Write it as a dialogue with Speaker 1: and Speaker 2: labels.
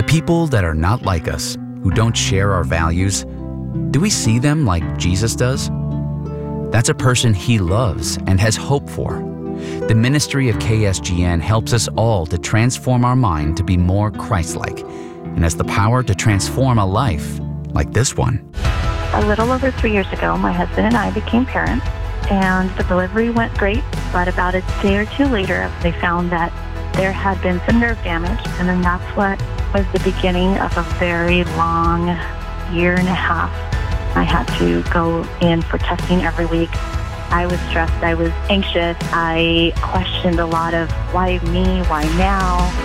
Speaker 1: The people that are not like us, who don't share our values, do we see them like Jesus does? That's a person he loves and has hope for. The ministry of KSGN helps us all to transform our mind to be more Christ-like, and has the power to transform a life like this one.
Speaker 2: A little over 3 years ago, my husband and I became parents, and the delivery went great, but about a day or two later, they found that there had been some nerve damage, and then that's what was the beginning of a very long year and a half. I had to go in for testing every week. I was stressed, I was anxious, I questioned a lot of why me, why now,